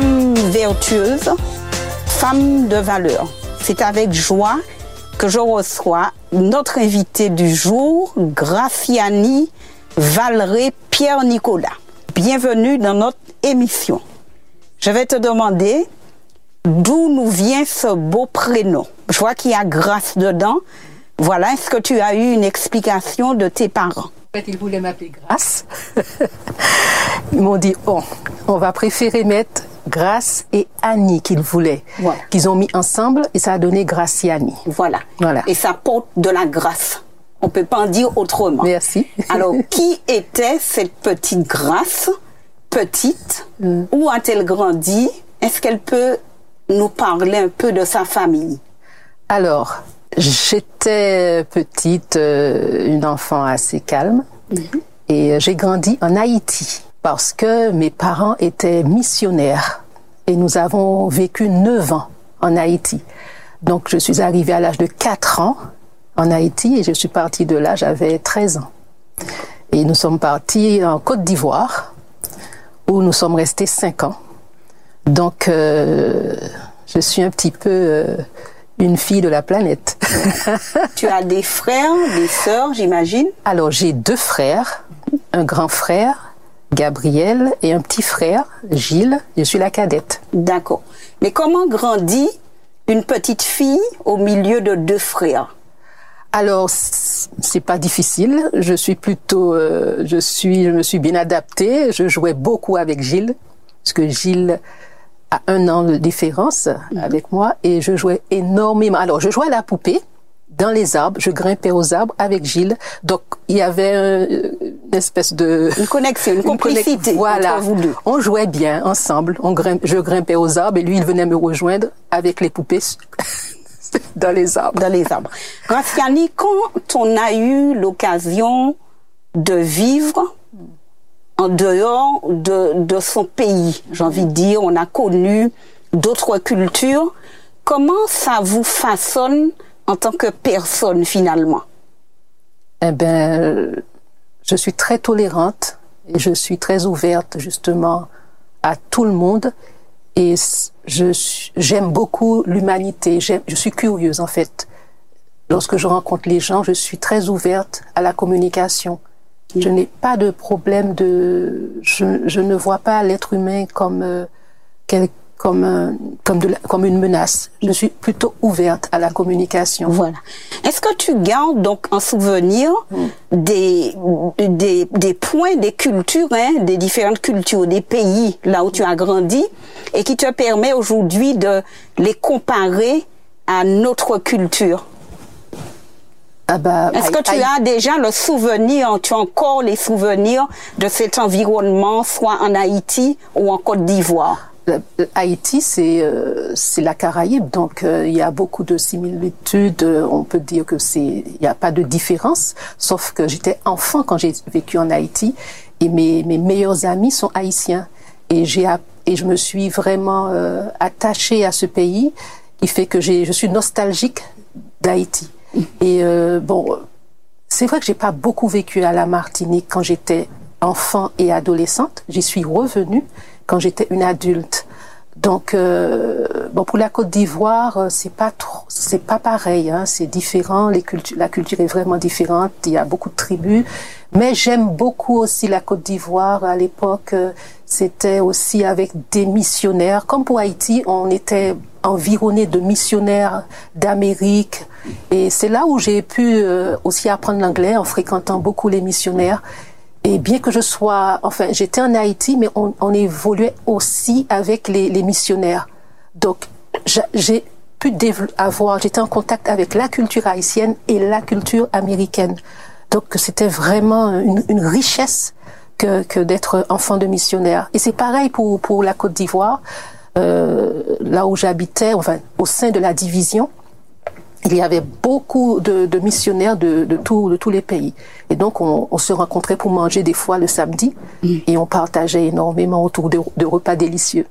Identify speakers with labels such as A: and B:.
A: femme vertueuse, femme de valeur. C'est avec joie que je reçois notre invité du jour, Graciani Valeret Pierre-Nicolas. Bienvenue dans notre émission. Je vais te demander d'où nous vient ce beau prénom. Je vois qu'il y a Grâce dedans. Voilà, est-ce que tu as eu une explication de tes parents?
B: En fait, ils voulaient m'appeler Grâce. Ils m'ont dit, oh, on va préférer mettre Grâce et Annie qu'ils voulaient,
A: voilà,
B: qu'ils ont mis ensemble et ça a donné Graciani.
A: Voilà.
B: Voilà.
A: Et ça porte de la grâce. On ne peut pas en dire autrement.
B: Merci.
A: Alors, qui était cette petite Grâce? Petite, où a-t-elle grandi? Est-ce qu'elle peut nous parler un peu de sa famille?
B: Alors, j'étais petite, une enfant assez calme, et j'ai grandi en Haïti parce que mes parents étaient missionnaires et nous avons vécu 9 ans en Haïti. Donc, je suis arrivée à l'âge de 4 ans en Haïti et je suis partie de là, j'avais 13 ans. Et nous sommes partis en Côte d'Ivoire où nous sommes restés 5 ans. Donc, je suis un petit peu une fille de la planète.
A: Tu as des frères, des sœurs, j'imagine?
B: Alors, j'ai 2 frères, un grand frère, Gabriel, et un petit frère, Gilles. Je suis la cadette.
A: D'accord. Mais comment grandit une petite fille au milieu de 2 frères?
B: Alors, c'est pas difficile. Je suis plutôt, je me suis bien adaptée. Je jouais beaucoup avec Gilles, parce que Gilles a 1 an de différence avec moi, et je jouais énormément. Alors, je jouais à la poupée dans les arbres, je grimpais aux arbres avec Gilles. Donc, il y avait une espèce de...
A: Une connexion, une complicité
B: voilà.
A: Entre vous deux.
B: On jouait bien ensemble. Je grimpais aux arbres et lui, il venait me rejoindre avec les poupées dans les arbres.
A: Dans les arbres. Graciani, quand on a eu l'occasion de vivre en dehors de son pays, j'ai envie de dire, on a connu d'autres cultures, comment ça vous façonne en tant que personne finalement?
B: Eh bien, je suis très tolérante et je suis très ouverte justement à tout le monde et j'aime beaucoup l'humanité, je suis curieuse en fait. Lorsque je rencontre les gens, je suis très ouverte à la communication. Je n'ai pas de problème je ne vois pas l'être humain comme une menace. Je suis plutôt ouverte à la communication.
A: Voilà. Est-ce que tu gardes donc en souvenir des points, des cultures, des différentes cultures, des pays là où tu as grandi et qui te permet aujourd'hui de les comparer à notre culture? Est-ce que tu as déjà le souvenir, tu as encore les souvenirs de cet environnement, soit en Haïti ou en Côte d'Ivoire?
B: Haïti, c'est la Caraïbe, donc il y a beaucoup de similitudes. On peut dire que il n'y a pas de différence, sauf que j'étais enfant quand j'ai vécu en Haïti et mes meilleurs amis sont haïtiens et je me suis vraiment attachée à ce pays, qui fait que je suis nostalgique d'Haïti. Et bon, c'est vrai que j'ai pas beaucoup vécu à la Martinique quand j'étais enfant et adolescente. J'y suis revenue quand j'étais une adulte. Donc, bon, pour la Côte d'Ivoire, c'est pas pareil, hein, c'est différent. La culture est vraiment différente. Il y a beaucoup de tribus, mais j'aime beaucoup aussi la Côte d'Ivoire. À l'époque, c'était aussi avec des missionnaires. Comme pour Haïti, on était environné de missionnaires d'Amérique, et c'est là où j'ai pu aussi apprendre l'anglais en fréquentant beaucoup les missionnaires. Et bien que j'étais en Haïti, mais on évoluait aussi avec les missionnaires. Donc, j'ai pu j'étais en contact avec la culture haïtienne et la culture américaine. Donc, c'était vraiment une richesse que d'être enfant de missionnaire. Et c'est pareil pour la Côte d'Ivoire, là où j'habitais, enfin, au sein de la division. Il y avait beaucoup de missionnaires de tous les pays. Et donc, on se rencontrait pour manger des fois le samedi et on partageait énormément autour de repas délicieux.